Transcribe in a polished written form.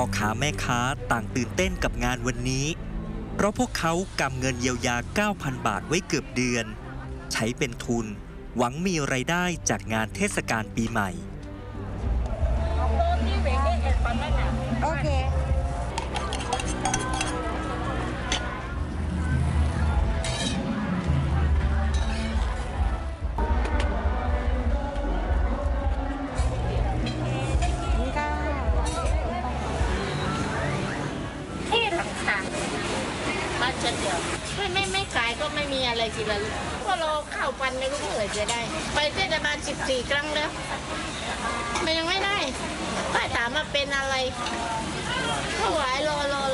ค้าแม่ค้าต่างตื่นเต้นกับงานวันนี้เพราะพวกเขากำเงินเยียวยา 9,000 บาทไว้เกือบเดือนใช้เป็นทุนหวังมีรายได้จากงานเทศกาลปีใหม่โอเคไม่ขายก็ไม่มีอะไรสิละเพราะเราเข้าปันไม่รู้เมื่อไหร่จะได้ไปเทศบาล14 ครั้งแล้วมันยังไม่ได้ป้าถามมาเป็นอะไรถวายรอ